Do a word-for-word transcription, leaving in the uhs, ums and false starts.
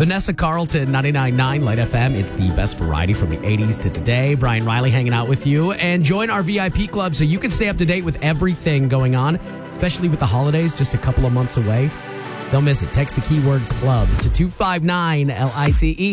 Vanessa Carlton, ninety-nine point nine Light F M. It's the best variety from the eighties to today. Brian Riley hanging out with you. And join our V I P club so you can stay up to date with everything going on, especially with the holidays just a couple of months away. Don't miss it. Text the keyword club to two five nine L I T E.